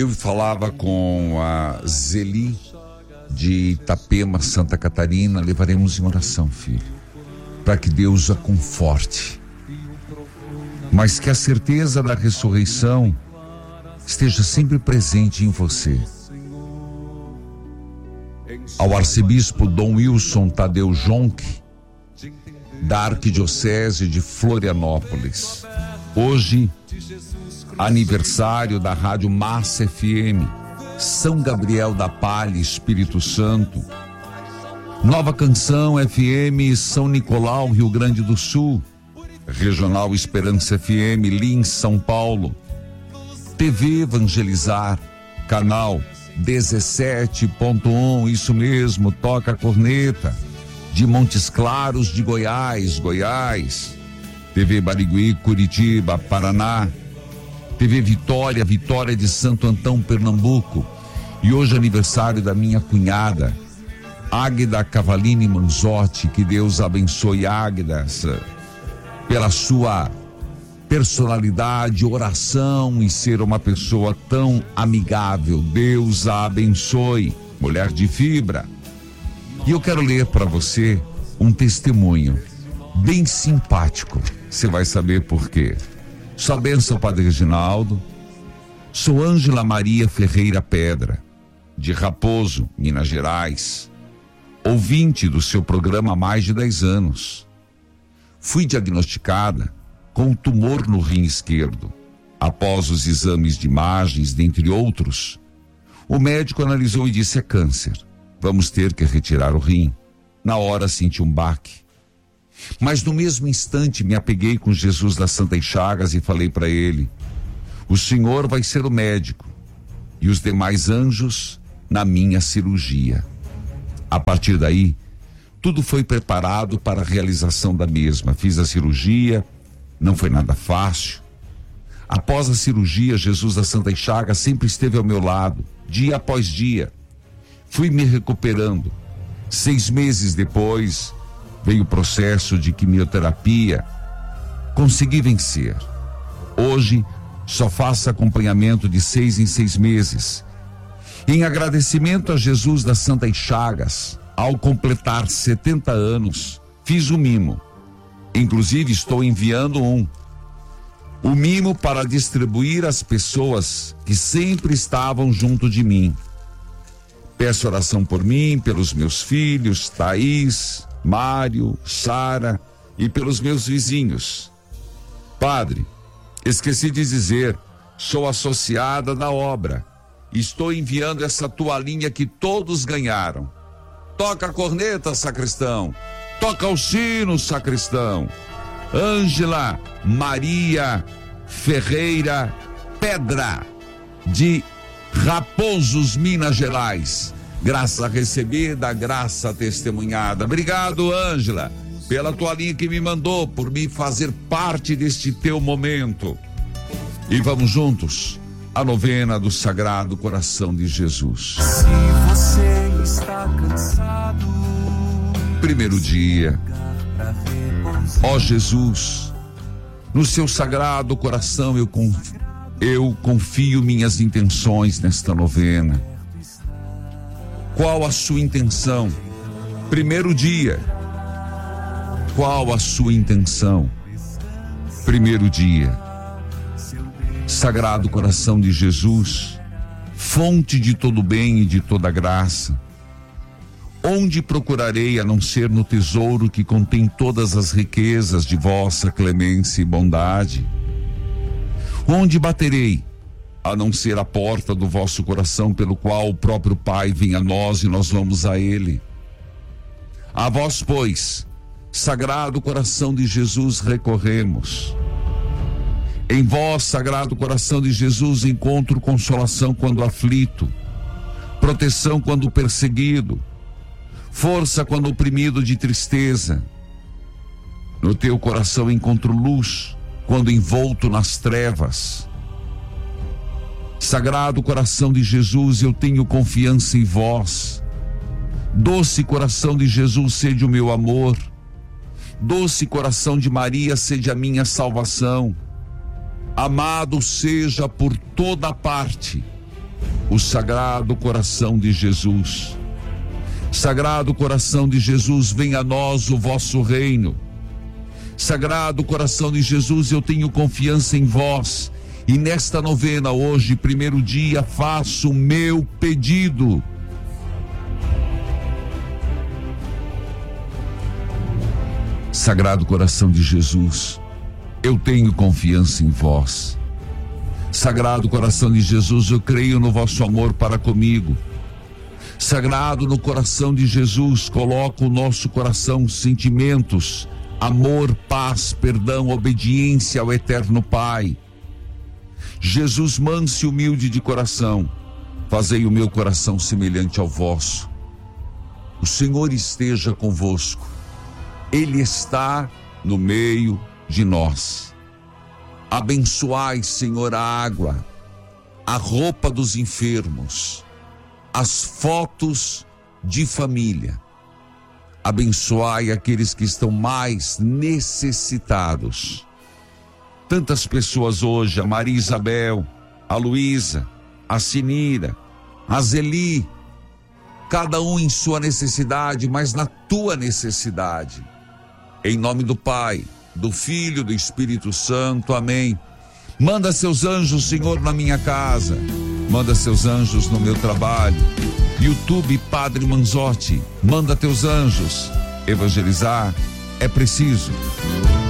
Eu falava com a Zeli de Itapema, Santa Catarina. Levaremos em oração, filho, para que Deus a conforte, mas que a certeza da ressurreição esteja sempre presente em você. Ao arcebispo Dom Wilson Tadeu Jonck, da Arquidiocese de Florianópolis, hoje aniversário da Rádio Massa FM, São Gabriel da Palha, Espírito Santo. Nova Canção FM, São Nicolau, Rio Grande do Sul. Regional Esperança FM, Lins, São Paulo. TV Evangelizar, canal 17.1, isso mesmo, toca a corneta, de Montes Claros de Goiás. TV Barigui, Curitiba, Paraná. TV Vitória de Santo Antão, Pernambuco. E hoje aniversário da minha cunhada, Águida Cavalini Manzotti. Que Deus abençoe Águida pela sua personalidade, oração e ser uma pessoa tão amigável. Deus a abençoe, mulher de fibra. E eu quero ler para você um testemunho bem simpático. Você vai saber por quê. Sua bênção, Padre Reginaldo. Sou Ângela Maria Ferreira Pedra, de Raposo, Minas Gerais, ouvinte do seu programa há mais de 10 anos. Fui diagnosticada com tumor no rim esquerdo. Após os exames de imagens, dentre outros, o médico analisou e disse: é câncer. Vamos ter que retirar o rim. Na hora senti um baque. Mas no mesmo instante me apeguei com Jesus das Santas Chagas e falei para ele: o Senhor vai ser o médico e os demais anjos na minha cirurgia. A partir daí, tudo foi preparado para a realização da mesma. Fiz a cirurgia, não foi nada fácil. Após a cirurgia, Jesus das Santas Chagas sempre esteve ao meu lado, dia após dia. Fui me recuperando. 6 meses depois, veio o processo de quimioterapia. Consegui vencer. Hoje, só faço acompanhamento de 6 em 6 meses. Em agradecimento a Jesus das Santas Chagas, ao completar 70 anos, fiz um mimo. Inclusive, estou enviando o mimo para distribuir às pessoas que sempre estavam junto de mim. Peço oração por mim, pelos meus filhos, Thaís, Mário, Sara e pelos meus vizinhos. Padre, esqueci de dizer, sou associada na obra. Estou enviando essa toalhinha que todos ganharam. Toca a corneta, sacristão. Toca o sino, sacristão. Ângela Maria Ferreira Pedra, de Raposos, Minas Gerais. Graça recebida, graça testemunhada. Obrigado, Ângela, pela toalhinha que me mandou, por me fazer parte deste teu momento. E vamos juntos à novena do Sagrado Coração de Jesus. Se você está cansado, primeiro dia. Ó Jesus, no seu Sagrado Coração eu confio minhas intenções nesta novena. Qual a sua intenção? Primeiro dia. Qual a sua intenção? Primeiro dia. Sagrado Coração de Jesus, fonte de todo bem e de toda graça, onde procurarei a não ser no tesouro que contém todas as riquezas de vossa clemência e bondade? Onde baterei a não ser a porta do vosso coração, pelo qual o próprio Pai vem a nós e nós vamos a Ele? A vós, pois, Sagrado Coração de Jesus, recorremos. Em vós, Sagrado Coração de Jesus, encontro consolação quando aflito, proteção quando perseguido, força quando oprimido de tristeza. No teu coração encontro luz quando envolto nas trevas. Sagrado Coração de Jesus, eu tenho confiança em vós. Doce Coração de Jesus, sede o meu amor. Doce Coração de Maria, sede a minha salvação. Amado seja por toda parte o Sagrado Coração de Jesus. Sagrado Coração de Jesus, venha a nós o vosso reino. Sagrado Coração de Jesus, eu tenho confiança em vós. E nesta novena, hoje, primeiro dia, faço o meu pedido. Sagrado Coração de Jesus, eu tenho confiança em vós. Sagrado Coração de Jesus, eu creio no vosso amor para comigo. Sagrado no coração de Jesus, coloco o nosso coração sentimentos, amor, paz, perdão, obediência ao eterno Pai. Jesus manso e humilde de coração, fazei o meu coração semelhante ao vosso. O Senhor esteja convosco. Ele está no meio de nós. Abençoai, Senhor, a água, a roupa dos enfermos, as fotos de família. Abençoai aqueles que estão mais necessitados. Tantas pessoas hoje, a Maria Isabel, a Luísa, a Sinira, a Zeli, cada um em sua necessidade, mas na tua necessidade. Em nome do Pai, do Filho, do Espírito Santo, amém. Manda seus anjos, Senhor, na minha casa. Manda seus anjos no meu trabalho. YouTube Padre Manzotti, manda teus anjos. Evangelizar é preciso.